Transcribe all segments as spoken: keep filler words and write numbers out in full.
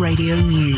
Radio News.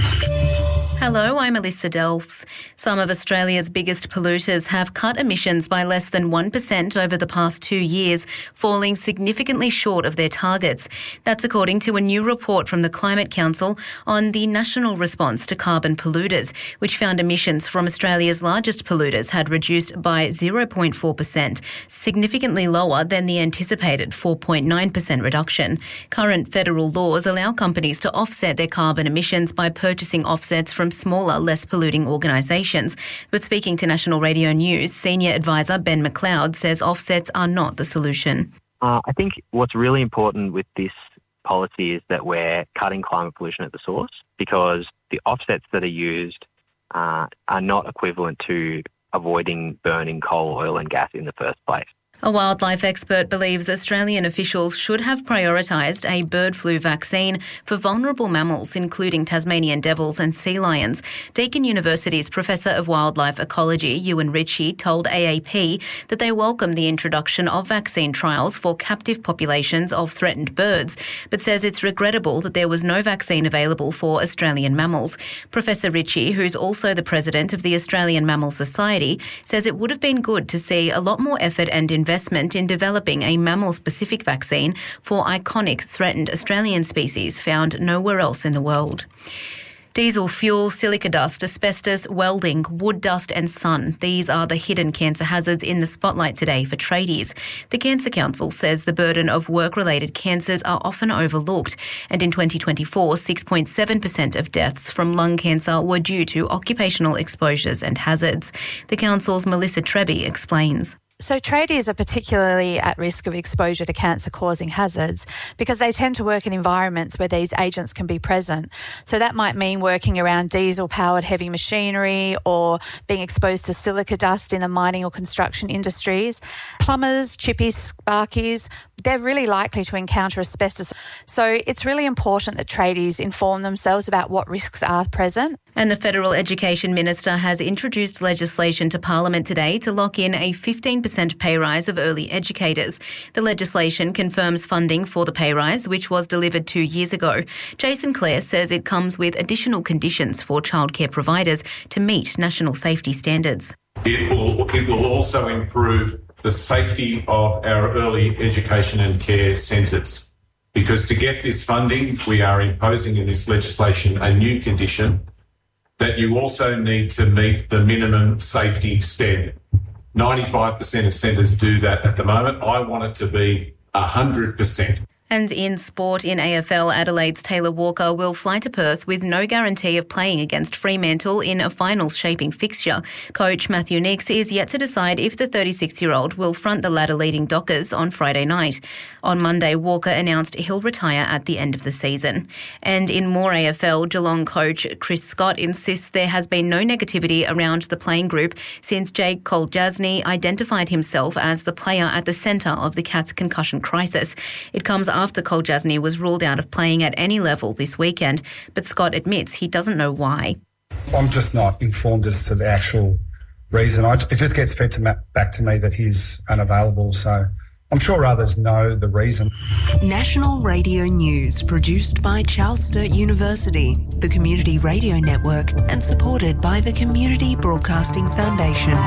Hello, I'm Alyssa Delfs. Some of Australia's biggest polluters have cut emissions by less than one percent over the past two years, falling significantly short of their targets. That's according to a new report from the Climate Council on the national response to carbon polluters, which found emissions from Australia's largest polluters had reduced by zero point four percent, significantly lower than the anticipated four point nine percent reduction. Current federal laws allow companies to offset their carbon emissions by purchasing offsets from smaller, less polluting organisations. But speaking to National Radio News, Senior Advisor Ben McLeod says offsets are not the solution. Uh, I think what's really important with this policy is that we're cutting climate pollution at the source, because the offsets that are used uh, are not equivalent to avoiding burning coal, oil and gas in the first place. A wildlife expert believes Australian officials should have prioritised a bird flu vaccine for vulnerable mammals, including Tasmanian devils and sea lions. Deakin University's Professor of Wildlife Ecology, Ewan Ritchie, told A A P that they welcome the introduction of vaccine trials for captive populations of threatened birds, but says it's regrettable that there was no vaccine available for Australian mammals. Professor Ritchie, who's also the president of the Australian Mammal Society, says it would have been good to see a lot more effort and investment in developing a mammal-specific vaccine for iconic threatened Australian species found nowhere else in the world. Diesel fuel, silica dust, asbestos, welding, wood dust and sun. These are the hidden cancer hazards in the spotlight today for tradies. The Cancer Council says the burden of work-related cancers are often overlooked, and in twenty twenty-four, six point seven percent of deaths from lung cancer were due to occupational exposures and hazards. The Council's Melissa Treby explains. So tradies are particularly at risk of exposure to cancer-causing hazards because they tend to work in environments where these agents can be present. So that might mean working around diesel-powered heavy machinery or being exposed to silica dust in the mining or construction industries. Plumbers, chippies, sparkies, they're really likely to encounter asbestos. So it's really important that tradies inform themselves about what risks are present. And the Federal Education Minister has introduced legislation to Parliament today to lock in a fifteen percent pay rise of early educators. The legislation confirms funding for the pay rise, which was delivered two years ago. Jason Clare says it comes with additional conditions for childcare providers to meet national safety standards. It will, it will also improve the safety of our early education and care centres, because to get this funding, we are imposing in this legislation a new condition that you also need to meet the minimum safety standard. ninety-five percent of centres do that at the moment. I want it to be one hundred percent. And in sport, in A F L, Adelaide's Taylor Walker will fly to Perth with no guarantee of playing against Fremantle in a finals-shaping fixture. Coach Matthew Nicks is yet to decide if the thirty-six-year-old will front the ladder-leading Dockers on Friday night. On Monday, Walker announced he'll retire at the end of the season. And in more A F L, Geelong coach Chris Scott insists there has been no negativity around the playing group since Jake Koljasny identified himself as the player at the centre of the Cats' concussion crisis. It comes after Koljasny was ruled out of playing at any level this weekend, but Scott admits he doesn't know why. I'm just not informed as to the actual reason. I, it just gets fed to ma- back to me that he's unavailable, so I'm sure others know the reason. National Radio News, produced by Charles Sturt University, the Community Radio Network, and supported by the Community Broadcasting Foundation.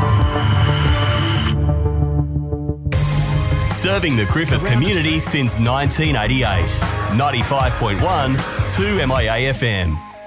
Serving the Griffith community since nineteen eighty-eight. ninety-five point one, two M I A F M.